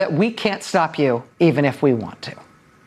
that we can't stop you even if we want to.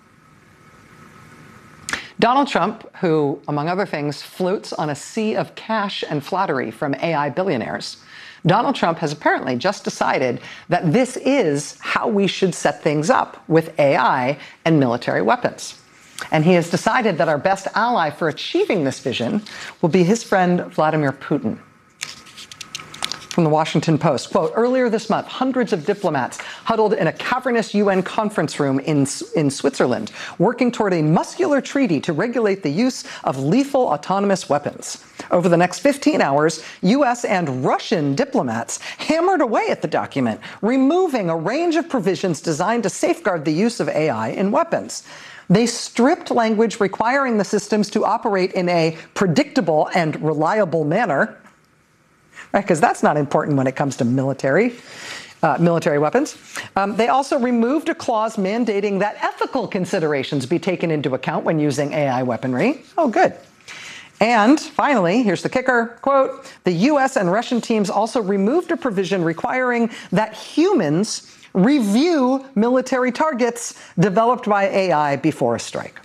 Donald Trump, who, among other things, floats on a sea of cash and flattery from AI billionaires, Donald Trump has apparently just decided that this is how we should set things up with AI and military weapons. And he has decided that our best ally for achieving this vision will be his friend Vladimir Putin. From the Washington Post, quote, earlier this month, hundreds of diplomats huddled in a cavernous UN conference room in Switzerland, working toward a muscular treaty to regulate the use of lethal autonomous weapons. Over the next 15 hours, U.S. and Russian diplomats hammered away at the document, removing a range of provisions designed to safeguard the use of AI in weapons. They stripped language requiring the systems to operate in a predictable and reliable manner, because that's not important when it comes to military weapons. They also removed a clause mandating that ethical considerations be taken into account when using AI weaponry. Oh, good. And finally, here's the kicker, quote, the U.S. and Russian teams also removed a provision requiring that humans review military targets developed by AI before a strike.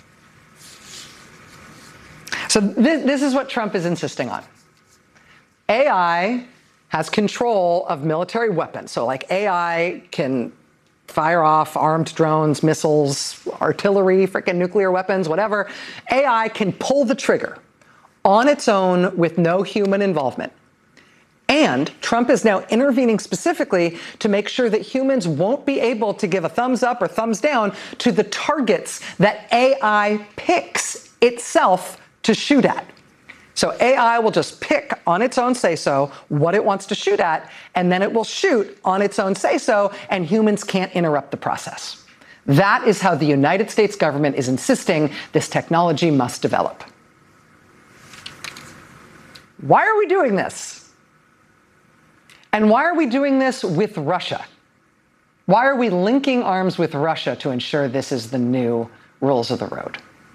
So this is what Trump is insisting on. AI has control of military weapons. So like AI can fire off armed drones, missiles, artillery, freaking nuclear weapons, whatever. AI can pull the trigger on its own with no human involvement. And Trump is now intervening specifically to make sure that humans won't be able to give a thumbs up or thumbs down to the targets that AI picks itself to shoot at. So AI will just pick on its own say-so what it wants to shoot at, and then it will shoot on its own say-so, and humans can't interrupt the process. That is how the United States government is insisting this technology must develop. Why are we doing this? And why are we doing this with Russia? Why are we linking arms with Russia to ensure this is the new rules of the road?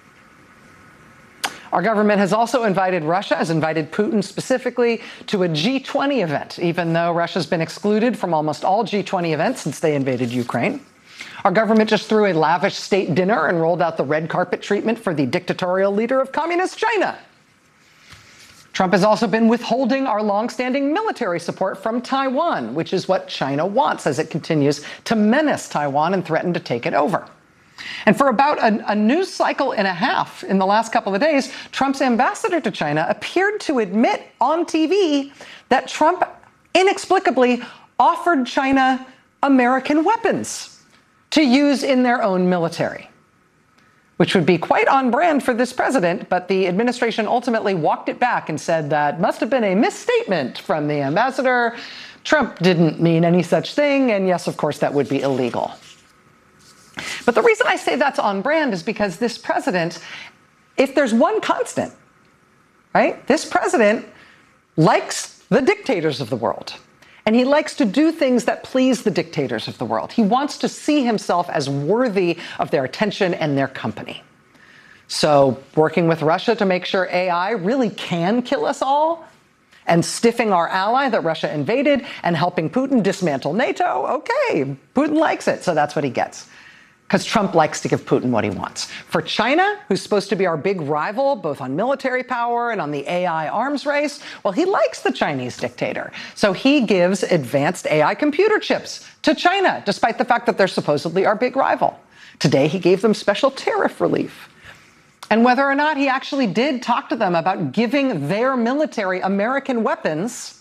Our government has also invited Russia, has invited Putin specifically to a G20 event, even though Russia's been excluded from almost all G20 events since they invaded Ukraine. Our government just threw a lavish state dinner and rolled out the red carpet treatment for the dictatorial leader of communist China. Trump has also been withholding our longstanding military support from Taiwan, which is what China wants as it continues to menace Taiwan and threaten to take it over. And for about a news cycle and a half in the last couple of days, Trump's ambassador to China appeared to admit on TV that Trump inexplicably offered China American weapons to use in their own military, which would be quite on brand for this president, but the administration ultimately walked it back and said that must have been a misstatement from the ambassador. Trump didn't mean any such thing, and yes, of course, that would be illegal. But the reason I say that's on brand is because this president, if there's one constant, right? This president likes the dictators of the world. And he likes to do things that please the dictators of the world. He wants to see himself as worthy of their attention and their company. So working with Russia to make sure AI really can kill us all, and stiffing our ally that Russia invaded, and helping Putin dismantle NATO, okay, Putin likes it, so that's what he gets. Because Trump likes to give Putin what he wants. For China, who's supposed to be our big rival, both on military power and on the AI arms race, well, he likes the Chinese dictator. So he gives advanced AI computer chips to China, despite the fact that they're supposedly our big rival. Today, he gave them special tariff relief. And whether or not he actually did talk to them about giving their military American weapons,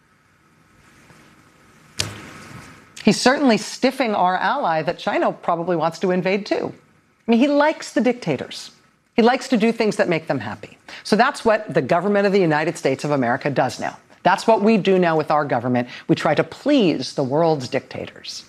he's certainly stiffing our ally that China probably wants to invade too. I mean, he likes the dictators. He likes to do things that make them happy. So that's what the government of the United States of America does now. That's what we do now with our government. We try to please the world's dictators.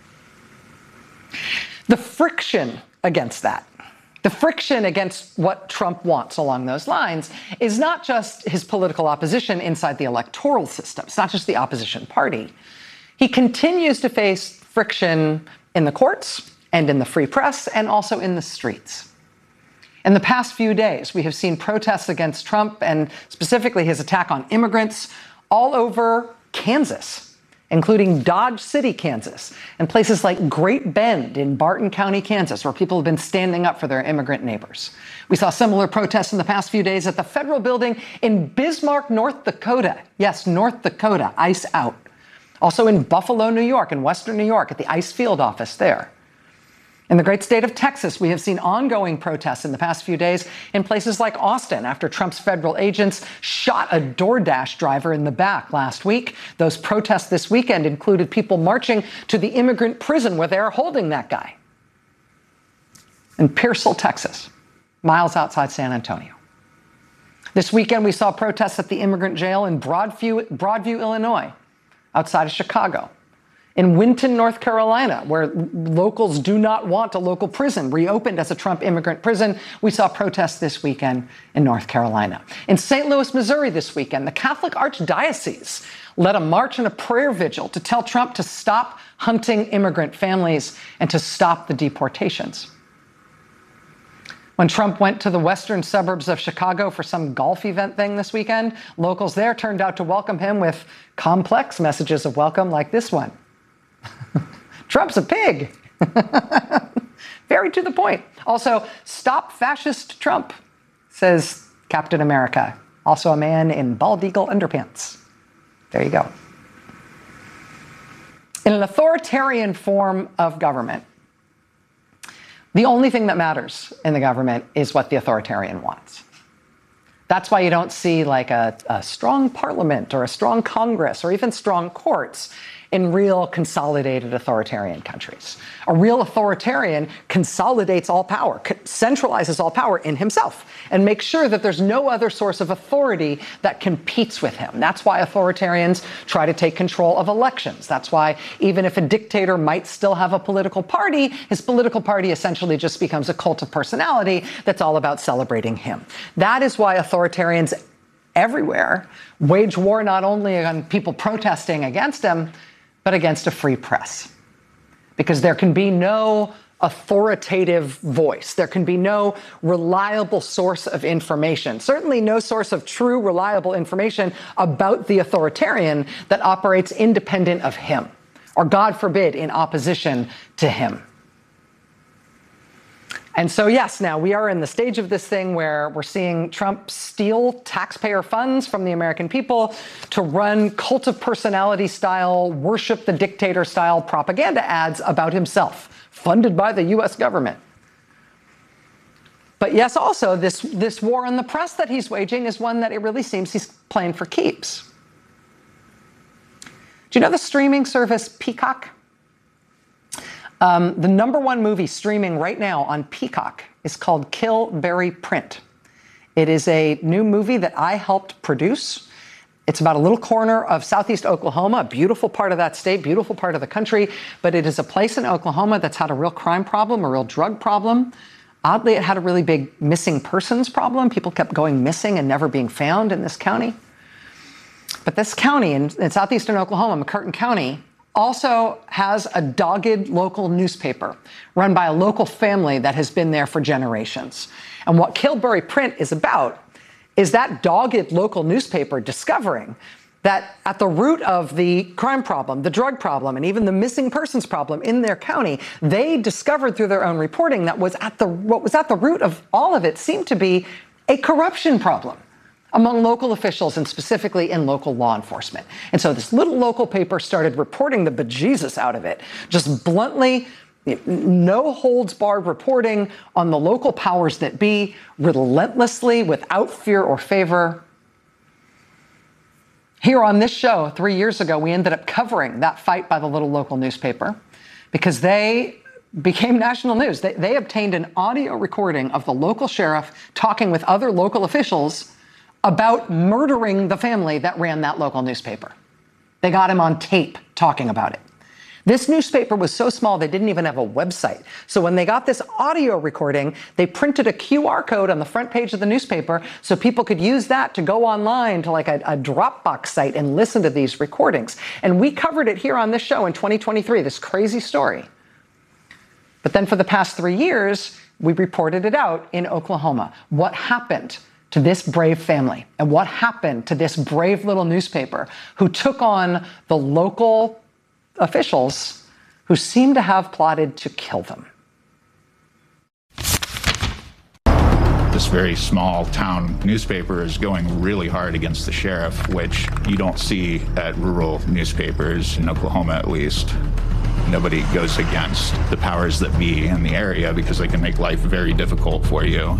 The friction against that, the friction against what Trump wants along those lines, is not just his political opposition inside the electoral system. It's not just the opposition party. He continues to face friction in the courts and in the free press and also in the streets. In the past few days, we have seen protests against Trump and specifically his attack on immigrants all over Kansas. including Dodge City, Kansas, and places like Great Bend in Barton County, Kansas, where people have been standing up for their immigrant neighbors. We saw similar protests in the past few days at the federal building in Bismarck, North Dakota. Yes, North Dakota, ICE out. Also in Buffalo, New York, and Western New York at the ICE field office there. In the great state of Texas, we have seen ongoing protests in the past few days in places like Austin after Trump's federal agents shot a DoorDash driver in the back last week. Those protests this weekend included people marching to the immigrant prison where they are holding that guy. In Pearsall, Texas, miles outside San Antonio. This weekend, we saw protests at the immigrant jail in Broadview, Illinois, outside of Chicago. In Winton, North Carolina, where locals do not want a local prison reopened as a Trump immigrant prison, we saw protests this weekend in North Carolina. In St. Louis, Missouri this weekend, the Catholic Archdiocese led a march and a prayer vigil to tell Trump to stop hunting immigrant families and to stop the deportations. When Trump went to the western suburbs of Chicago for some golf event thing this weekend, locals there turned out to welcome him with complex messages of welcome like this one. Trump's a pig. Very to the point. Also, stop fascist Trump, says Captain America. Also a man in bald eagle underpants. There you go. In an authoritarian form of government, the only thing that matters in the government is what the authoritarian wants. That's why you don't see like a strong parliament or a strong Congress or even strong courts in real consolidated authoritarian countries. A real authoritarian consolidates all power, centralizes all power in himself, and makes sure that there's no other source of authority that competes with him. That's why authoritarians try to take control of elections. That's why even if a dictator might still have a political party, his political party essentially just becomes a cult of personality that's all about celebrating him. That is why authoritarians everywhere wage war not only on people protesting against him, but against a free press. Because there can be no authoritative voice. There can be no reliable source of information. Certainly no source of true, reliable information about the authoritarian that operates independent of him, or God forbid, in opposition to him. And so, yes, now we are in the stage of this thing where we're seeing Trump steal taxpayer funds from the American people to run cult of personality style, worship the dictator style propaganda ads about himself, funded by the U.S. government. But yes, also this war on the press that he's waging is one that it really seems he's playing for keeps. Do you know the streaming service Peacock? The #1 movie streaming right now on Peacock is called Kill, Bury, Print. It is a new movie that I helped produce. It's about a little corner of southeast Oklahoma, a beautiful part of that state, beautiful part of the country, but it is a place in Oklahoma that's had a real crime problem, a real drug problem. Oddly, it had a really big missing persons problem. People kept going missing and never being found in this county. But this county in southeastern Oklahoma, McCurtain County, also has a dogged local newspaper run by a local family that has been there for generations. And what Kill, Bury, Print is about is that dogged local newspaper discovering that at the root of the crime problem, the drug problem, and even the missing persons problem in their county, they discovered through their own reporting that what was at the root of all of it seemed to be a corruption problem among local officials and specifically in local law enforcement. And so this little local paper started reporting the bejesus out of it, just bluntly, no holds barred reporting on the local powers that be, relentlessly, without fear or favor. Here on this show, 3 years ago, we ended up covering that fight by the little local newspaper because they became national news. They obtained an audio recording of the local sheriff talking with other local officials about murdering the family that ran that local newspaper. They got him on tape talking about it. This newspaper was so small they didn't even have a website. So when they got this audio recording, they printed a QR code on the front page of the newspaper so people could use that to go online to like a Dropbox site and listen to these recordings. And we covered it here on this show in 2023, this crazy story. But then for the past 3 years, we reported it out in Oklahoma. What happened to this brave family and what happened to this brave little newspaper who took on the local officials who seemed to have plotted to kill them. This very small town newspaper is going really hard against the sheriff, which you don't see at rural newspapers, in Oklahoma at least. Nobody goes against the powers that be in the area because they can make life very difficult for you.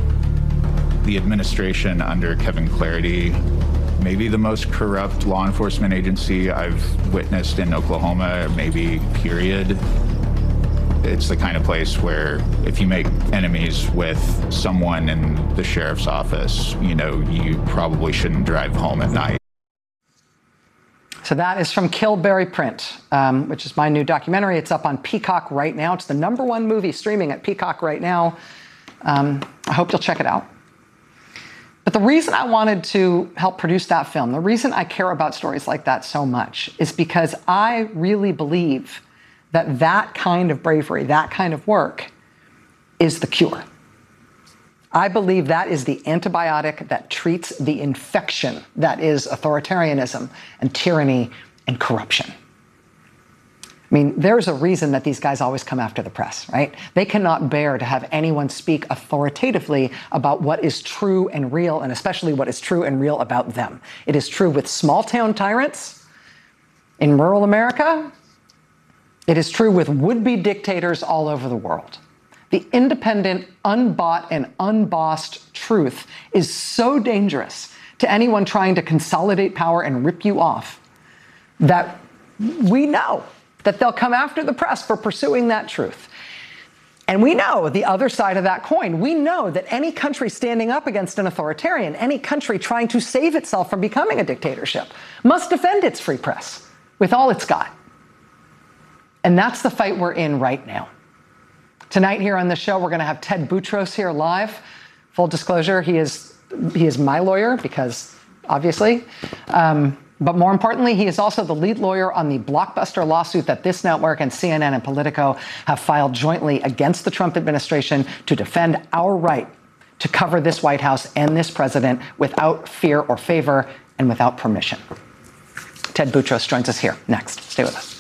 The administration under Kevin Clarity, maybe the most corrupt law enforcement agency I've witnessed in Oklahoma, maybe period. It's the kind of place where if you make enemies with someone in the sheriff's office, you probably shouldn't drive home at night. So that is from Killberry Print, which is my new documentary. It's up on Peacock right now. It's the #1 movie streaming at Peacock right now. I hope you'll check it out. But the reason I wanted to help produce that film, the reason I care about stories like that so much, is because I really believe that that kind of bravery, that kind of work, is the cure. I believe that is the antibiotic that treats the infection that is authoritarianism and tyranny and corruption. I mean, there's a reason that these guys always come after the press, right? They cannot bear to have anyone speak authoritatively about what is true and real, and especially what is true and real about them. It is true with small-town tyrants in rural America. It is true with would-be dictators all over the world. The independent, unbought, and unbossed truth is so dangerous to anyone trying to consolidate power and rip you off that we know that they'll come after the press for pursuing that truth. And we know the other side of that coin. We know that any country standing up against an authoritarian, any country trying to save itself from becoming a dictatorship, must defend its free press with all it's got. And that's the fight we're in right now. Tonight here on the show, we're going to have Ted Boutros here live. Full disclosure, he is my lawyer because, obviously. But more importantly, he is also the lead lawyer on the blockbuster lawsuit that this network and CNN and Politico have filed jointly against the Trump administration to defend our right to cover this White House and this president without fear or favor and without permission. Ted Boutros joins us here next. Stay with us.